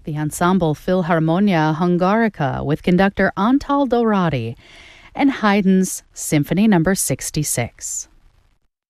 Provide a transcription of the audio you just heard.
the Ensemble Philharmonia Hungarica with conductor Antal Dorati, and Haydn's Symphony No. 66.